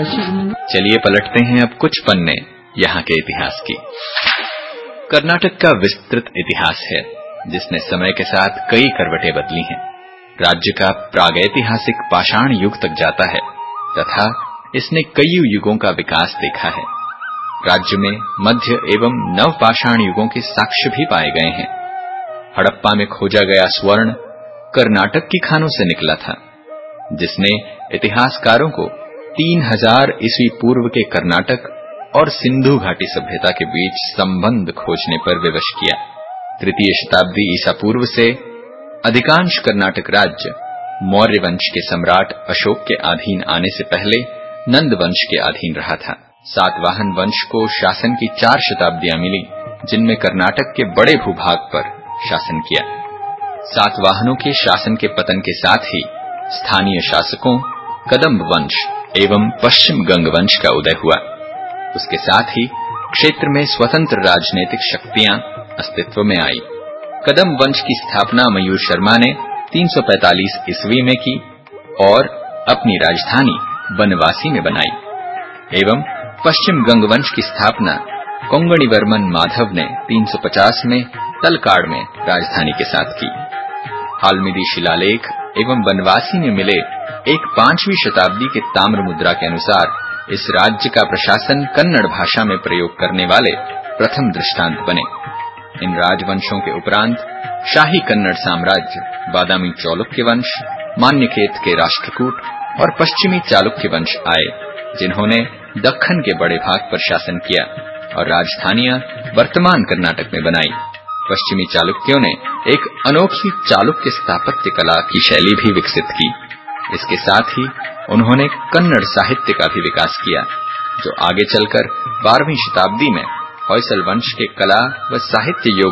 चलिए पलटते हैं अब कुछ पन्ने यहाँ के इतिहास की। कर्नाटक का विस्तृत इतिहास है जिसने समय के साथ कई करवटें बदली हैं। राज्य का प्रागैतिहासिक पाषाण युग तक जाता है तथा इसने कई युगों का विकास देखा है। राज्य में मध्य एवं नव पाषाण युगों के साक्ष्य भी पाए गए हैं। हड़प्पा में खोजा गया स्वर्ण कर्नाटक की खानों से निकला था, जिसने इतिहासकारों को 3000 ईस्वी पूर्व के कर्नाटक और सिंधु घाटी सभ्यता के बीच संबंध खोजने पर विवश किया। तृतीय शताब्दी ईसा पूर्व से अधिकांश कर्नाटक राज्य मौर्य वंश के सम्राट अशोक के अधीन आने से पहले नंद वंश के अधीन रहा था। सातवाहन वंश को शासन की 4 शताब्दियां मिली, जिनमें कर्नाटक के बड़े भूभाग पर शासन किया। सातवाहनों के शासन के पतन के साथ ही स्थानीय शासकों कदम्ब वंश एवं पश्चिम गंग वंश का उदय हुआ। उसके साथ ही क्षेत्र में स्वतंत्र राजनीतिक शक्तियां अस्तित्व में आई। कदम्ब वंश की स्थापना मयूर शर्मा ने 345 ईस्वी में की और अपनी राजधानी बनवासी में बनाई, एवं पश्चिम गंग वंश की स्थापना कोंगणीवर्मन माधव ने 350 में तलकाड़ में राजधानी के साथ की। हालमिदी शिलालेख एवं बनवासी में मिले एक 5वीं शताब्दी के ताम्र मुद्रा के अनुसार इस राज्य का प्रशासन कन्नड़ भाषा में प्रयोग करने वाले प्रथम दृष्टांत बने। इन राजवंशों के उपरांत शाही कन्नड़ साम्राज्य, बादामी चालुक्य वंश, मान्यखेत के राष्ट्रकूट और पश्चिमी चालुक्य वंश आए, जिन्होंने दक्खन के बड़े भाग पर शासन किया और राजधानियां वर्तमान कर्नाटक में बनाई। पश्चिमी चालुक्यों ने एक अनोखी चालुक्य स्थापत्य कला की शैली भी विकसित की। इसके साथ ही उन्होंने कन्नड़ साहित्य का भी विकास किया, जो आगे चलकर 12वीं शताब्दी में होयसल वंश के कला व साहित्य योग